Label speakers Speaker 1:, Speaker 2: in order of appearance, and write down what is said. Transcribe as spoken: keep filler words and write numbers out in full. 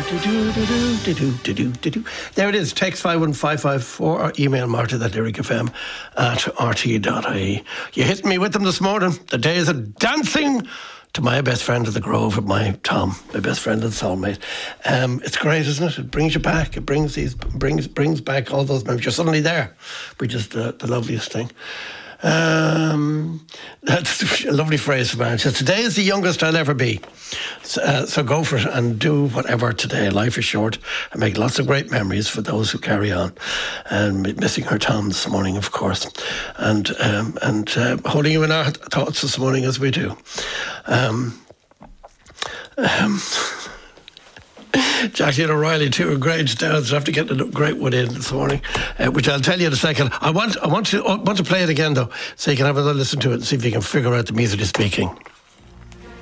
Speaker 1: There it is. Text five one five five four or email Martin at lyricfm at r t dot i e. You hit me with them this morning. The days of dancing to my best friend of the Grove, my Tom, my best friend and soulmate. Um, it's great, isn't it? It brings you back. It brings these, brings brings back all those memories. You're suddenly there, which is the, the loveliest thing. Um, that's a lovely phrase from Aaron. Today is the youngest I'll ever be. So, uh, so go for it and do whatever today. Life is short and make lots of great memories for those who carry on. And missing her Tom this morning, of course. And um, and uh, holding you in our thoughts this morning as we do. Um, um, Jackie and O'Reilly, two are great downs. I have to get a great one in this morning, uh, which I'll tell you in a second. I want, I want to, I want to play it again though, so you can have another listen to it and see if you can figure out the musically speaking.